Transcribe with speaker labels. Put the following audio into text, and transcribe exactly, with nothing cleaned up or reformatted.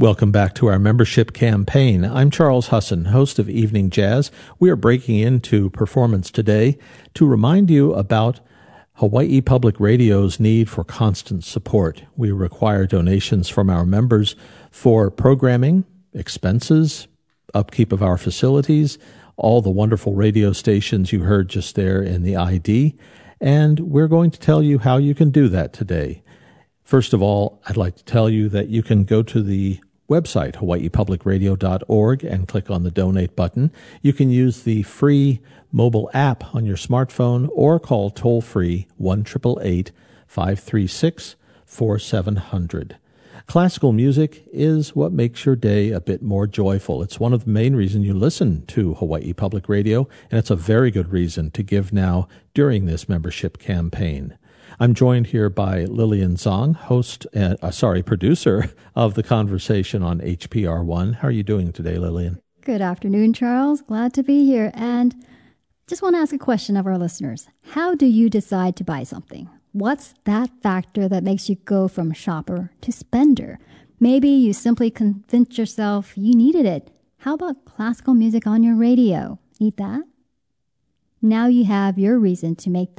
Speaker 1: Welcome back to our membership campaign. I'm Charles Husson, host of Evening Jazz. We are breaking into performance today to remind you about Hawaii Public Radio's need for constant support. We require donations from our members for programming, expenses, upkeep of our facilities, all the wonderful radio stations you heard just there in the I D, and we're going to tell you how you can do that today. First of all, I'd like to tell you that you can go to the website, hawaii public radio dot org, and click on the donate button. You can use the free mobile app on your smartphone or call toll-free one eight eight eight, five three six, four seven zero zero. Classical music is what makes your day a bit more joyful. It's one of the main reasons you listen to Hawaii Public Radio, and it's a very good reason to give now during this membership campaign. I'm joined here by Lillian Zong, host, uh, uh, sorry, producer of The Conversation on H P R one. How are you doing today, Lillian?
Speaker 2: Good afternoon, Charles. Glad to be here. And just want to ask a question of our listeners. How do you decide to buy something? What's that factor that makes you go from shopper to spender? Maybe you simply convinced yourself you needed it. How about classical music on your radio? Need that? Now you have your reason to make